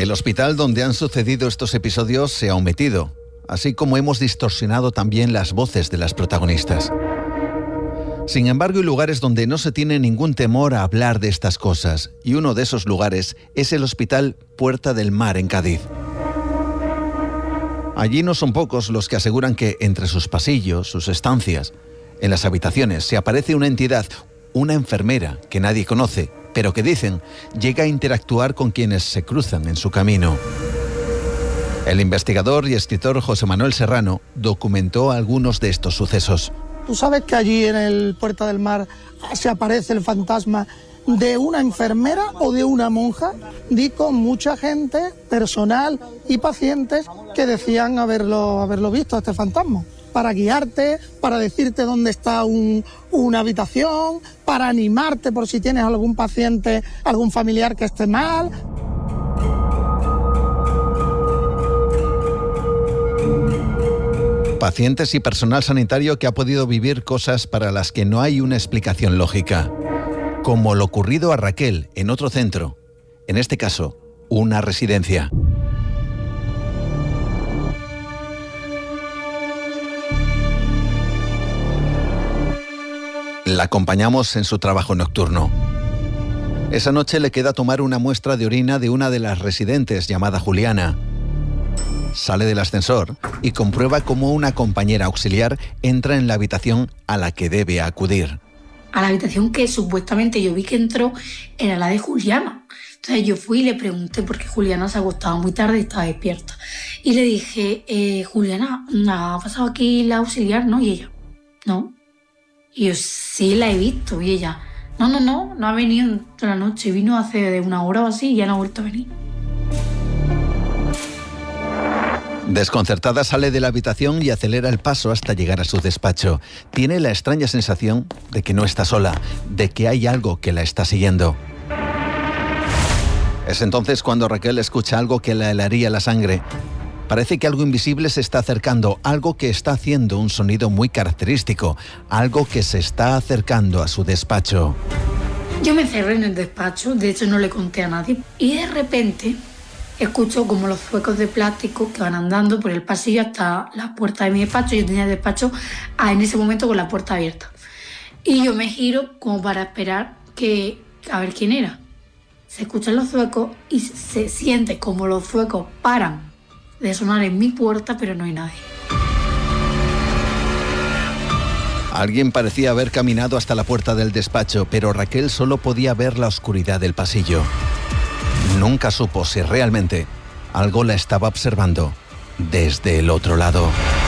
El hospital donde han sucedido estos episodios se ha omitido, así como hemos distorsionado también las voces de las protagonistas. Sin embargo, hay lugares donde no se tiene ningún temor a hablar de estas cosas, y uno de esos lugares es el Hospital Puerta del Mar en Cádiz. Allí no son pocos los que aseguran que entre sus pasillos, sus estancias, en las habitaciones, se aparece una entidad, una enfermera que nadie conoce, pero que dicen llega a interactuar con quienes se cruzan en su camino. El investigador y escritor José Manuel Serrano documentó algunos de estos sucesos. ¿Tú sabes que allí en el Puerta del Mar se aparece el fantasma de una enfermera o de una monja? Di con mucha gente, personal y pacientes que decían haberlo visto, este fantasma. Para guiarte, para decirte dónde está una habitación, para animarte por si tienes algún paciente, algún familiar que esté mal. Pacientes y personal sanitario que ha podido vivir cosas para las que no hay una explicación lógica, como lo ocurrido a Raquel en otro centro, en este caso, una residencia. La acompañamos en su trabajo nocturno. Esa noche le queda tomar una muestra de orina de una de las residentes llamada Juliana. Sale del ascensor y comprueba cómo una compañera auxiliar entra en la habitación a la que debe acudir. A la habitación que supuestamente yo vi que entró era la de Juliana. Entonces yo fui y le pregunté porque Juliana se acostaba muy tarde y estaba despierta. Y le dije, Juliana, ¿ha pasado aquí la auxiliar? ¿No? Y ella, no. Y yo, sí, la he visto. Y ella, no ha venido en toda la noche. Vino hace de una hora o así y ya no ha vuelto a venir. Desconcertada sale de la habitación y acelera el paso hasta llegar a su despacho. Tiene la extraña sensación de que no está sola, de que hay algo que la está siguiendo. Es entonces cuando Raquel escucha algo que la helaría la sangre. Parece que algo invisible se está acercando, algo que está haciendo un sonido muy característico, algo que se está acercando a su despacho. Yo me encerré en el despacho, de hecho no le conté a nadie, y de repente escucho como los zuecos de plástico que van andando por el pasillo hasta la puerta de mi despacho. Yo tenía el despacho en ese momento con la puerta abierta. Y yo me giro como para esperar a ver quién era. Se escuchan los zuecos y se siente como los zuecos paran de sonar en mi puerta, pero no hay nadie. Alguien parecía haber caminado hasta la puerta del despacho, pero Raquel solo podía ver la oscuridad del pasillo. Nunca supo si realmente algo la estaba observando desde el otro lado.